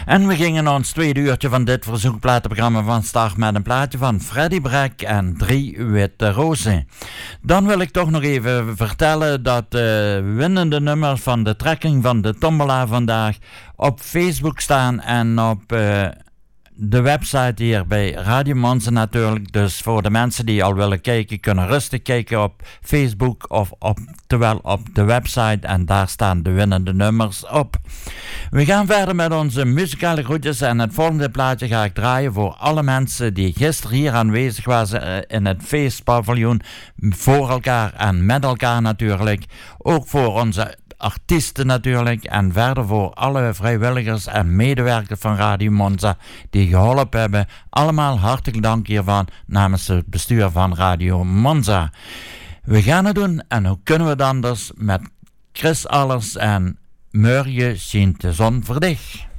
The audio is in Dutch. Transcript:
En we gingen ons tweede uurtje van dit verzoekplatenprogramma van start met een plaatje van Freddie Breck en 3 Witte Rozen. Dan wil ik toch nog even vertellen dat de winnende nummers van de trekking van de tombola vandaag op Facebook staan en op de website hier bij Radio Monza natuurlijk. Dus voor de mensen die al willen kijken, kunnen rustig kijken op Facebook of oftewel op de website en daar staan de winnende nummers op. We gaan verder met onze muzikale groetjes en het volgende plaatje ga ik draaien voor alle mensen die gisteren hier aanwezig waren in het feestpaviljoen, voor elkaar en met elkaar natuurlijk. Ook voor onze artiesten natuurlijk en verder voor alle vrijwilligers en medewerkers van Radio Monza die geholpen hebben. Allemaal hartelijk dank hiervan namens het bestuur van Radio Monza. We gaan het doen en hoe kunnen we het anders met Chris Allers en Murje Sint de Zon voor dich.